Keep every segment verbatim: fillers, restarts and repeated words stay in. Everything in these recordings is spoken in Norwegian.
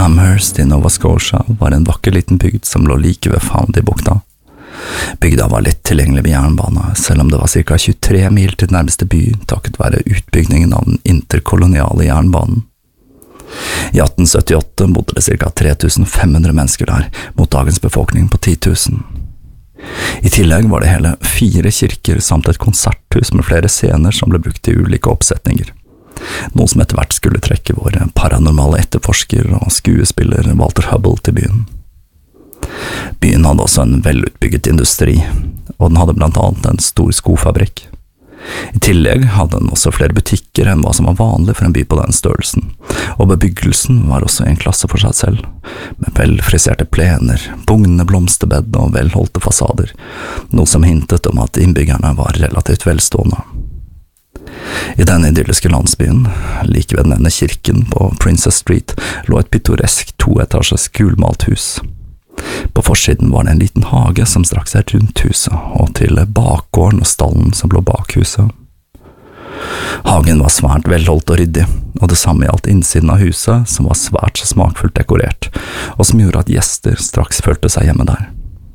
Amherst i Nova Scotia var en vakker liten bygd som lå like ved Foundy-bukta. Bygda var lett tilgjengelig ved jernbane, selv om det var ca. tjuetre mil til nærmeste by takket være utbyggingen av den interkoloniale jernbanen. I atten syttiåtte bodde det ca. tre tusen fem hundre mennesker der, mot dagens befolkning på ti tusen. I tillegg var det hele fire kirker samt et konserthus med flere scener som ble brukt i ulike oppsetninger. Noe som etter hvert skulle trekke vår paranormale etterforsker og skuespiller Walter Hubble til byen. Byen hadde også en velutbygget industri, og den hadde blant annet en stor skofabrikk. I tillegg hadde den også flere butikker enn hva som var vanlig for en by på den størrelsen, og bebyggelsen var også en klasse for seg selv, med velfriserte plener, bugnende blomsterbed og velholdte fasader, noe som hintet om at innbyggerne var relativt velstående. I denne idylliske landsbyen, like ved den ene kirken på Princess Street, lå et pittoresk toetasjes gulmalt hus. På forsiden var det en liten hage som strakk seg rundt huset, og til bakgården og stallen som lå bak huset. Hagen var svært velholdt og ryddig, og det samme gjaldt innsiden av huset, som var svært smakfullt dekorert, og som gjorde at gjester straks følte seg hjemme der.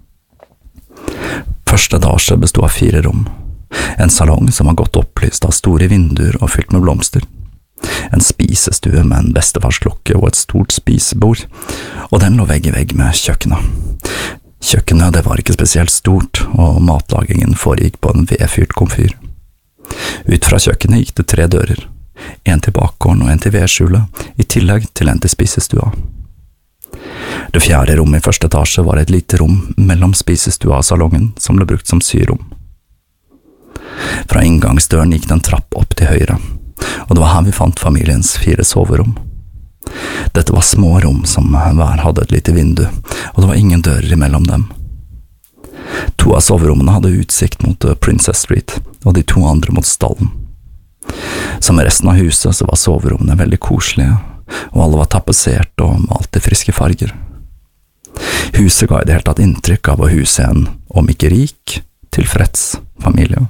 Første etasje bestod av fire rom. En salong som var godt opplyst av store vinduer og fylt med blomster. En spisestue med en bestefarsklokke og et stort spisebord, og den lå vegg i vegg med kjøkkenet. Kjøkkenet det var ikke spesielt stort, og matlagingen foregikk på en vedfyrt komfyr. Ut fra kjøkkenet gikk det tre dører, en til bakgården og en til vedskjulet, i tillegg til en til spisestua. Det fjerde rommet i første etasje var et lite rom mellom spisestua og salongen, som ble brukt som syrom. Fra inngangsdøren gikk det en trapp opp til høyre, og det var her vi fant familiens fire soverom. Dette var små rom som hver hadde et lite vindu, og det var ingen dører imellom dem. To av soverommene hadde utsikt mot Princess Street, og de to andre mot stallen. Som i resten av huset så var soverommene veldig koselige, og alle var tapetsert og malt i friske farger. Huset ga i det hele tatt inntrykk av å huse en, om ikke rik, tilfreds familie.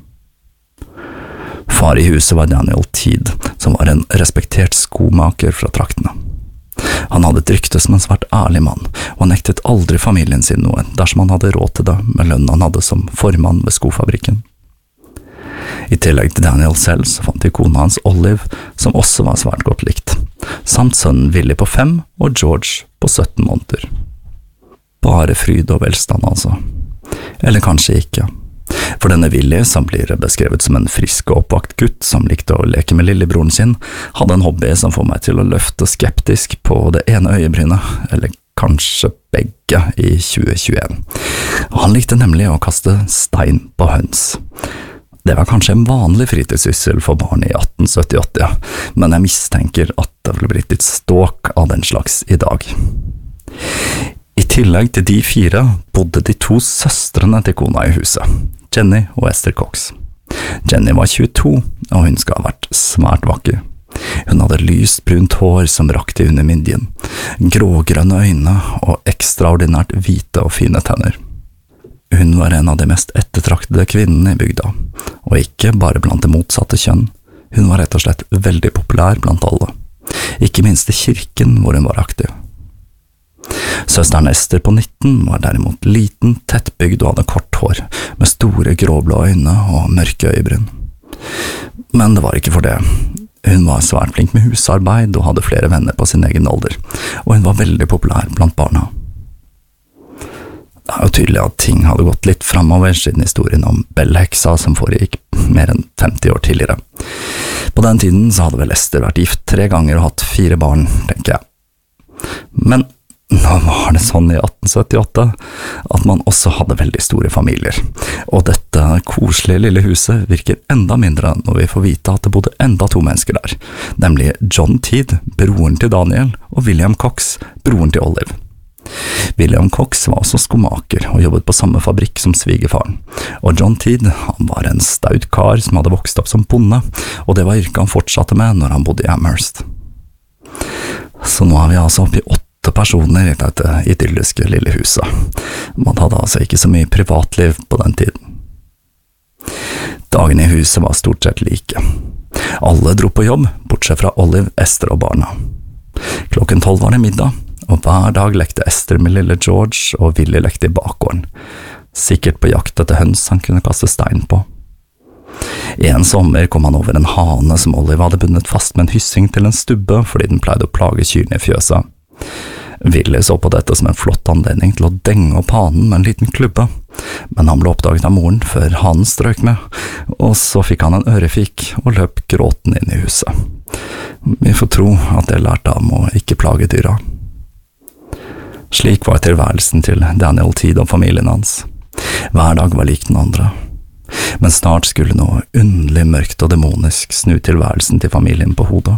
Far i huset var Daniel Teed, som var en respektert skomaker fra traktene. Han hadde et rykte som en svært ærlig mann, og nektet aldri familien sin noe dersom han hadde råd til det med lønnen han hadde som formann ved skofabrikken. I tillegg til Daniel selv så fant vi kona hans Olive, som også var svært godt likt, samt sønnen Willy på fem og George på sytten måneder. Bare fryd og velstand altså. Eller kanskje ikke. For denne Willy, som blir beskrevet som en frisk og oppvakt gutt som likte å leke med lillebroren sin, hadde en hobby som får meg til å løfte skeptisk på det ene øyebrynet, eller kanskje begge i tjue tjueen. Han likte nemlig å kaste stein på høns. Det var kanskje en vanlig fritidssyssel for barn i atten syttiåtte, men jeg mistenker at det ville blitt litt ståk av den slags i dag. I tillegg til de fire bodde de to søstrene til kona i huset, Jenny og Esther Cox. Jenny var tjueto, og hun skal ha vært svært vakker. Hun hadde lyst brunt hår som rakk til under midjen, grågrønne øyne og ekstraordinært hvite og fine tenner. Hun var en av de mest ettertraktede kvinnene i bygda, og ikke bare blant det motsatte kjønn. Hun var rett og slett veldig populær blant alle, ikke minst i kirken hvor hun var aktiv. Søsteren Esther på nitten var derimot liten, tettbygd og hadde kort hår, med store gråblå øyne og mørke øyebryn. Men det var ikke for det. Hun var svært flink med husarbeid og hadde flere venner på sin egen alder, og hun var veldig populær blant barna. Det er jo tydelig at ting hadde gått litt fremover siden historien om Bell-heksa som foregikk mer enn femti år tidligere. På den tiden så hadde vel Esther vært gift tre ganger og hatt fire barn, tenker jeg. Men nå var det sånn i atten syttiåtte at man også hadde veldig store familier, og dette koselige lille huset virker enda mindre når vi får vite at det bodde enda to mennesker der, nemlig John Teed, broren til Daniel, og William Cox, broren til Olive. William Cox var også skomaker og jobbet på samme fabrikk som svigerfaren, og John Teed han var en staut kar som hadde vokst opp som bonde, og det var yrket han fortsatte med når han bodde i Amherst. Så nå er vi altså oppe i åtte personer i dette idylliske lille huset. Man hadde altså ikke så mye privatliv på den tiden. Dagene i huset var stort sett like. Alle dro på jobb, bortsett fra Olive, Esther og barna. Klokken tolv var det middag, og hver dag lekte Esther med lille George, og Willy lekte i bakgården, sikkert på jakt etter høns han kunne kaste stein på. En sommer kom han over en hane som Olive hadde bundet fast med en hyssing til en stubbe fordi den pleide å plage kyrne i fjøsa. Willy så på dette som en flott anledning til å denge opp hanen med en liten klubbe, men han ble oppdaget av moren før hanen strøk med, og så fikk han en ørefik og løp gråten inn i huset. Vi får tro at det lærte ham å ikke plage dyra. Slik var tilværelsen til Daniel Tidd og familien hans. Hver dag var lik den andre. Men snart skulle noe underlig mørkt og demonisk snu tilværelsen til familien på hodet.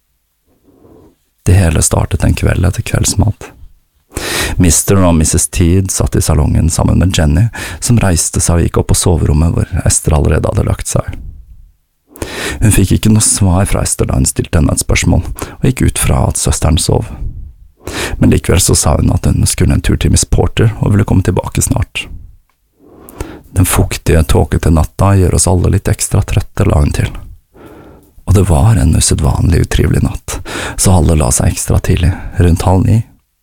Det hele startet en kveld etter kveldsmat. Mister og missus Tidd satt i salongen sammen med Jenny, som reiste seg og gikk opp på soverommet hvor Esther allerede hadde lagt seg. Hun fikk ikke noe svar fra Esther da hun stilte henne et spørsmål, og gikk ut fra at søsteren sov. Men likevel så sa hun at hun skulle en tur til Miss Porter og ville komme tilbake snart. Den fuktige, tåkete natta gjør oss alle litt ekstra trøtte, la hun til. Og det var en usedvanlig utrivelig natt, så alle la seg ekstra tidlig, rundt halv ni.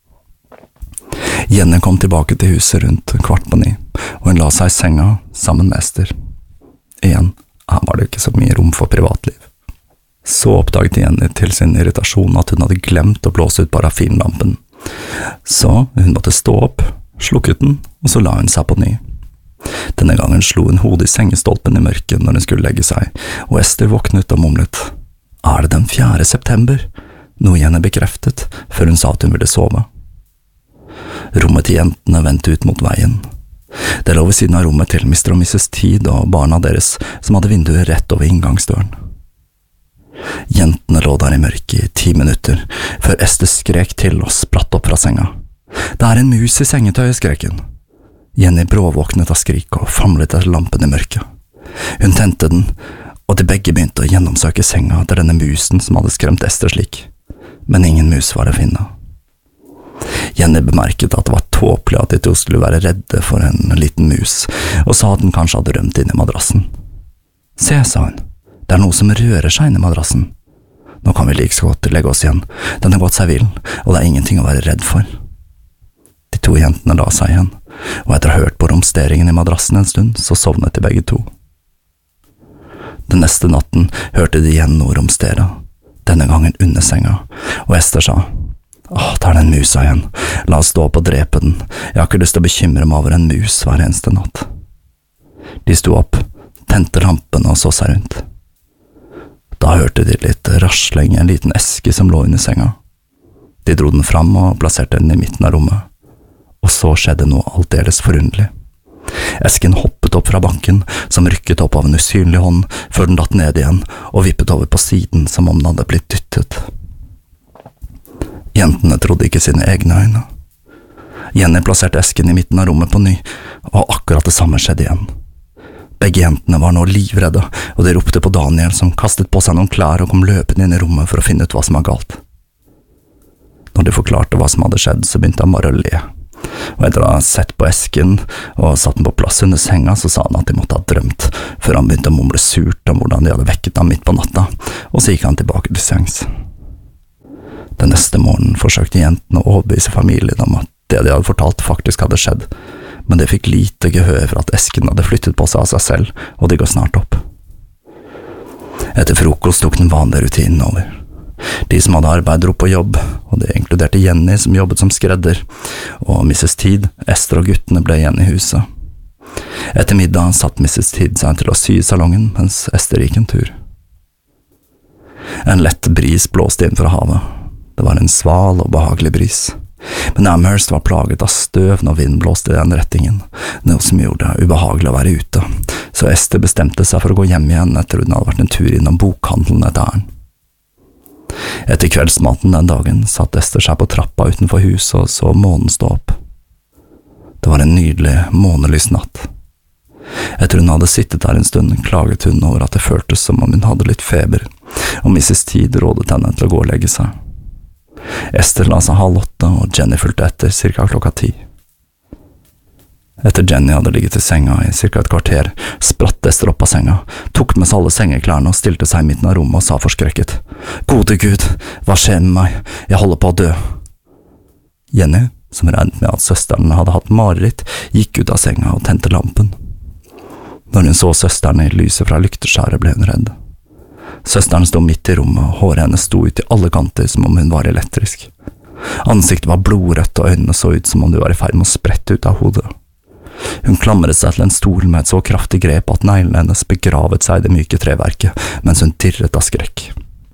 Jenny kom tilbake til huset rundt kvart på ni, og hun la seg i senga sammen med Esther. Igjen, her var det ikke så mye rom for privatliv. Så oppdaget Jenny til sin irritasjon at hun hadde glemt å blåse ut parafinlampen. Så hun måtte stå opp, slukket den, og så la hun seg på ny. Denne gangen slo hun hodet i sengestolpen i mørket når hun skulle legge seg, og Esther våknet og mumlet. Er det den fjerde september? Noe Jenny bekreftet, før hun sa at hun ville sove. Rommet til jentene vendte ut mot veien. Det lå ved siden av rommet til mister og missus Tidd og barna deres, som hadde vinduet rett over inngangsdøren. Jentene lå der i mørket i ti minutter, før Esther skrek til og spratt opp fra senga. Det er en mus i sengetøyet, skrek hun. Jenny bråvåknet av skrik og famlet etter lampen i mørket. Hun tente den, og de begge begynte å gjennomsøke senga etter denne musen som hadde skremt Esther slik. Men ingen mus var å finne. Jenny bemerket at det var tåpelig at de to skulle være redde for en liten mus, og sa at den kanskje hadde rømt inn i madrassen. Se, sa hun, det er noe som rører seg inn i madrassen. Nå kan vi like så godt legge oss igjen, den har gått seg vill, og det er ingenting å være redd for. De to jentene la seg igjen, og etter å ha hørt på romsteringen i madrassen en stund, så sovnet de begge to. Den neste natten hørte de igjen noe romstere, denne gangen under senga, og Esther sa, «Åh, det er den musa igjen, la oss stå opp og drepe den, jeg har ikke lyst til å bekymre meg over en mus hver eneste natt.» De sto opp, tente lampen og så seg rundt. Da hørte de litt rasling i en liten eske som lå under senga. De dro den fram og plasserte den i midten av rommet. Og så skjedde noe aldeles forunderlig. Esken hoppet opp fra banken, som rykket opp av en usynlig hånd, før den datt ned igjen, og vippet over på siden som om den hadde blitt dyttet. Jentene trodde ikke sine egne øyne. Jenny plasserte esken i midten av rommet på ny, og akkurat det samme skjedde igjen. Begge jentene var nå livredde, og de ropte på Daniel, som kastet på seg noen klær og kom løpende inn i rommet for å finne ut hva som var galt. Når de forklarte hva som hadde skjedd, så begynte han bare å le. Og etter å ha sett på esken og satt den på plass under senga, så sa han at de måtte ha drømt, før han begynte å mumle surt om hvordan de hadde vekket ham midt på natta, og så gikk han tilbake til sengs. Den neste morgenen forsøkte jentene å overbevise familien om at det de hadde fortalt faktisk hadde skjedd, men det fikk lite gehør for at esken hadde flyttet på seg av seg selv, og de går snart opp. Etter frokost tok den vanlige rutinen over. De som hadde arbeid dro på jobb, og det inkluderte Jenny som jobbet som skredder, og missus Tidd, Esther og guttene ble igjen i huset. Etter middag satt missus Tidd seg til å sy i salongen, mens Esther gikk en tur. En lett bris blåste inn fra havet. Det var en sval og behagelig bris. Men Amherst var plaget av støv når vinden blåste i den rettingen, noe som gjorde det ubehagelig å være ute, så Esther bestemte seg for å gå hjem igjen etter hun hadde vært en tur innom bokhandelen etter æren. Etter kveldsmaten den dagen satt Esther seg på trappa utenfor huset og så månen stå opp. Det var en nydelig, månelys natt. Etter hun hadde sittet der en stund, klaget hun over at det føltes som om hun hadde litt feber, og missus Tidd rådet henne til å gå og legge seg. Esther la seg halv åtte, og Jenny fulgte etter cirka klokka ti. Etter Jenny hadde ligget i senga i cirka et kvarter, spratt Esther opp av senga, tok med seg alle sengeklærne og stilte seg i midten av rommet og sa forskrekket, «Gode Gud, hva skjer med meg? Jeg holder på å dø!» Jenny, som regnet med at søsteren hadde hatt mareritt, gikk ut av senga og tente lampen. Når hun så søsteren i lyset fra lykteskjæret, ble hun redd. Søsteren stod midt i rommet, og håret hennes sto ut i alle kanter som om hun var elektrisk. Ansiktet var blodrødt, og øynene så ut som om de var i ferd med å sprette ut av hodet. Hun klamret seg til en stol med et så kraftig grep at neglene hennes begravet seg i det myke treverket, mens hun dirret av skrekk.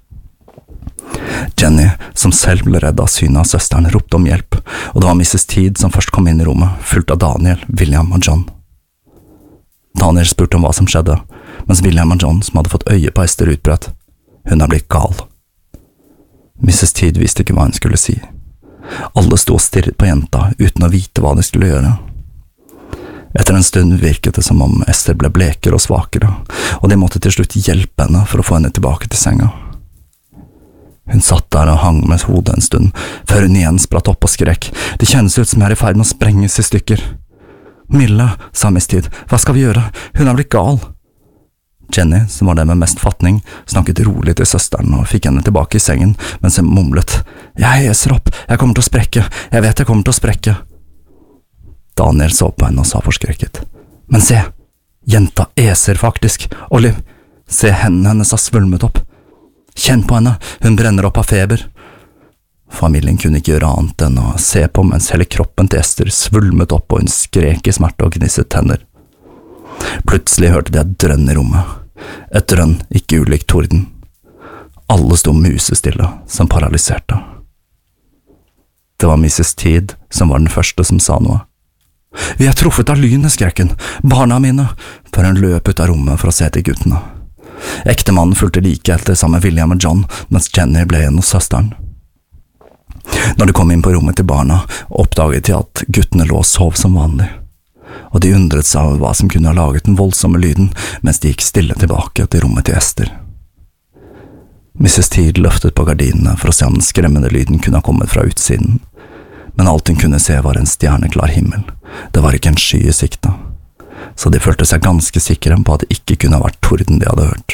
Jenny, som selv ble redd av synet av søsteren, ropte om hjelp, og det var missus Teed som først kom inn i rommet, fulgt av Daniel, William og John. Daniel spurte om hva som skjedde, mens William og John, som hadde fått øye på Esther, utbrøt: «Hun er blitt gal». missus Teed visste ikke hva hun skulle si. Alle sto og stirret på jenta, uten å vite hva de skulle gjøre. Etter en stund virket det som om Esther ble blekere og svakere, og de måtte til slutt hjelpe henne for å få henne tilbake til senga. Hun satt der og hang med hodet en stund, før hun igjen spratt opp og skrek: «Det kjennes ut som jeg er i ferd med å sprenges i stykker!» «Milla», sa miss Teed, «hva skal vi gjøre? Hun er blitt gal!» Jenny, som var den med mest fatning, snakket rolig til søsteren og fikk henne tilbake i sengen, mens hun mumlet: «Jeg heser opp, jeg kommer til å sprekke, jeg vet jeg kommer til å sprekke!» Daniel så på henne og sa forskrekket: «Men se, jenta eser faktisk, Olive, se hendene hennes har svulmet opp. Kjenn på henne, hun brenner opp av feber.» Familien kunne ikke gjøre annet enn å se på mens hele kroppen til Esther svulmet opp og hun skrek i smerte og gnisset tenner. Plutselig hørte de et drønn i rommet, et drønn ikke ulikt torden. Alle sto musestille, som paralyserte. Det var missus Teed som var den første som sa noe. «Vi er truffet av lynet», skrek hun, «barna mine», før hun løp ut av rommet for å se til guttene. Ektemannen fulgte like etter sammen med William og John, mens Jenny ble igjen hos søsteren. Når de kom inn på rommet til barna, oppdaget de at guttene lå og sov som vanlig, og de undret seg over hva som kunne ha laget den voldsomme lyden, mens de gikk stille tilbake til rommet til Esther. missus Teed løftet på gardinene for å se om den skremmende lyden kunne ha kommet fra utsiden, men alt hun kunne se var en stjerneklar himmel. Det var ikke en sky i sikte, så de følte seg ganske sikre på at det ikke kunne ha vært torden de hadde hørt.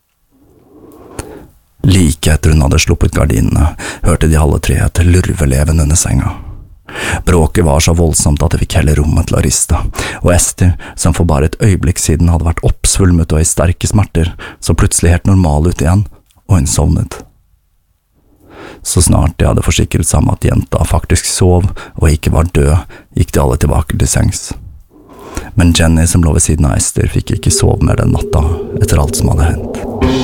Like etter hun hadde sluppet gardinene, hørte de alle tre et lurveleven under senga. Bråket var så voldsomt at det fikk hele rommet til å riste, og Esther, som for bare et øyeblikk siden hadde vært oppsvulmet og i sterke smerter, så plutselig helt normal ut igjen, og hun sovnet. Så snart de hadde forsikret seg om at jenta faktisk sov og ikke var død, gikk de alle tilbake til sengs. Men Jenny, som lå ved siden av Esther, fikk ikke sove mer den natta etter alt som hadde hendt.